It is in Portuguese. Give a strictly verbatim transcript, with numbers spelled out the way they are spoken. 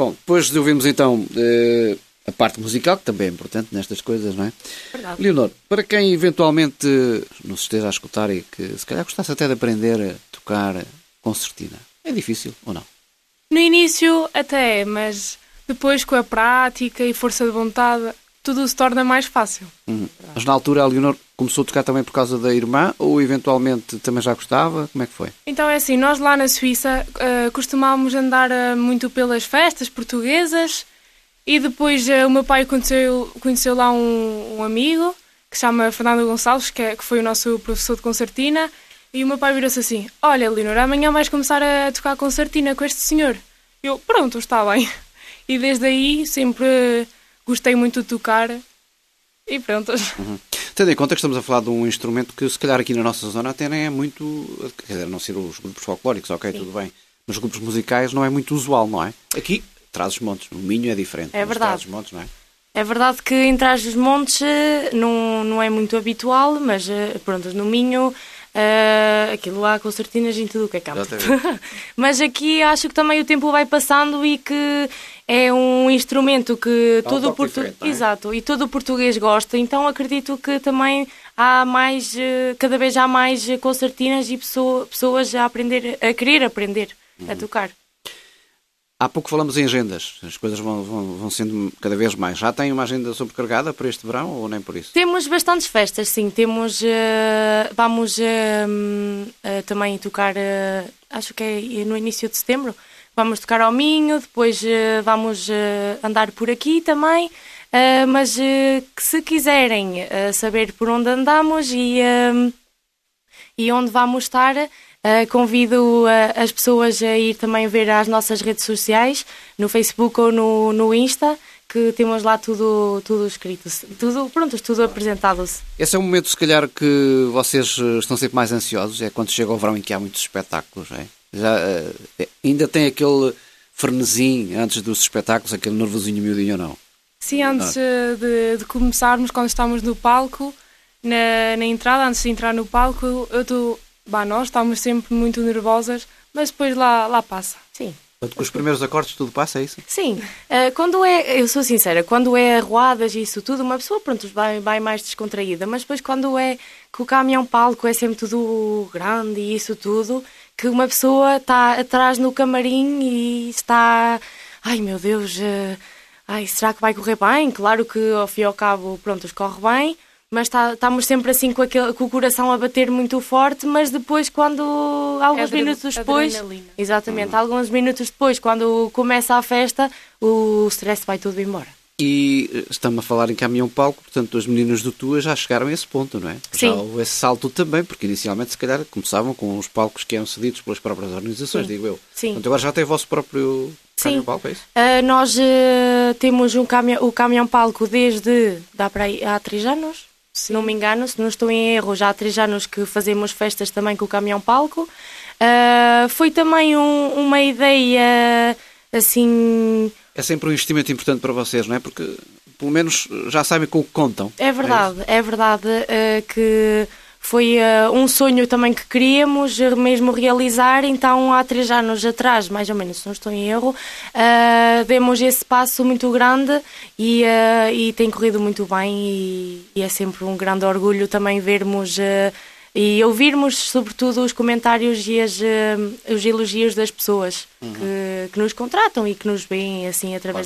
Bom, depois de ouvirmos então eh, a parte musical, que também é importante nestas coisas, não é? Verdade. Leonor, para quem eventualmente nos esteja a escutar e que se calhar gostasse até de aprender a tocar concertina, é difícil ou não? No início até é, mas depois com a prática e força de vontade, tudo se torna mais fácil. Uhum. Mas na altura a Leonor começou a tocar também por causa da irmã ou eventualmente também já gostava? Como é que foi? Então é assim, nós lá na Suíça uh, costumávamos andar uh, muito pelas festas portuguesas e depois uh, o meu pai conheceu, conheceu lá um, um amigo que se chama Fernando Gonçalves, que, é, que foi o nosso professor de concertina, e o meu pai virou-se assim: olha, Leonor, amanhã vais começar a tocar concertina com este senhor. Eu, pronto, está bem. E desde aí sempre gostei muito de tocar e pronto. Uhum. Tendo em conta que estamos a falar de um instrumento que se calhar aqui na nossa zona até nem é muito, quer dizer, a não ser os grupos folclóricos, ok, Sim. tudo bem, mas os grupos musicais não é muito usual, não é? Aqui, Trás-os-Montes, no Minho é diferente. É verdade. Trás-os-Montes, não é? É verdade que em Trás-os-Montes não, não é muito habitual, mas pronto, no Minho uh, aquilo lá concertinas em tudo o que é campo. Mas aqui acho que também o tempo vai passando e que é um instrumento que Dá um todo o toque portu... diferente, não é? Exato, e todo o português gosta, então acredito que também há mais, cada vez há mais concertinas e pessoa, pessoas a aprender, a querer aprender uhum. a tocar. Há pouco falamos em agendas, as coisas vão, vão, vão sendo cada vez mais. Já tem uma agenda sobrecargada para este verão ou nem por isso? Temos bastantes festas, sim. Temos, uh, vamos uh, uh, também tocar, uh, acho que é no início de setembro, vamos tocar ao Minho, depois uh, vamos uh, andar por aqui também, uh, mas uh, que se quiserem uh, saber por onde andamos e, uh, e onde vamos estar... Uh, convido uh, as pessoas a ir também ver as nossas redes sociais, no Facebook ou no, no Insta, que temos lá tudo, tudo escrito, tudo, pronto, tudo apresentado-se. Esse é um momento, se calhar, que vocês estão sempre mais ansiosos, é quando chega o verão em que há muitos espetáculos, é? Já, uh, ainda tem aquele frenesim antes dos espetáculos, aquele nervosinho miudinho ou não? Sim, antes ah. de, de começarmos, quando estamos no palco, na, na entrada, antes de entrar no palco, eu estou... Bah, nós estamos sempre muito nervosas, mas depois lá, lá passa. Sim. Com os primeiros acordes tudo passa, é isso? Sim. Uh, quando é, eu sou sincera, quando é arruadas e isso tudo, uma pessoa, pronto, vai, vai mais descontraída, mas depois quando é que o caminhão palco é sempre tudo grande e isso tudo, que uma pessoa está atrás no camarim e está, ai meu Deus, uh, ai, será que vai correr bem? Claro que ao fim e ao cabo, pronto, corre bem, mas tá, estamos sempre assim com, aquele, com o coração a bater muito forte, mas depois quando, alguns é minutos depois, adrenalina. Exatamente, hum. alguns minutos depois, quando começa a festa, o stress vai tudo embora. E estamos a falar em caminhão palco, portanto as meninas do Tua já chegaram a esse ponto, não é? Sim. Já houve esse salto também, porque inicialmente se calhar começavam com os palcos que eram cedidos pelas próprias organizações, Sim. digo eu. Sim. Portanto agora já tem o vosso próprio caminhão Sim. palco, é isso? Uh, nós uh, temos um caminhão, o caminhão palco desde, dá para aí, há três anos? Se não me engano, se não estou em erro, já há três anos que fazemos festas também com o caminhão palco. Uh, foi também um, uma ideia, assim... É sempre um investimento importante para vocês, não é? Porque, pelo menos, já sabem com o que contam. É verdade, é, é verdade uh, que foi uh, um sonho também que queríamos mesmo realizar, então há três anos atrás, mais ou menos, se não estou em erro, uh, demos esse passo muito grande e, uh, e tem corrido muito bem e, e é sempre um grande orgulho também vermos uh, e ouvirmos sobretudo os comentários e as, uh, os elogios das pessoas uhum. que, que nos contratam e que nos veem assim através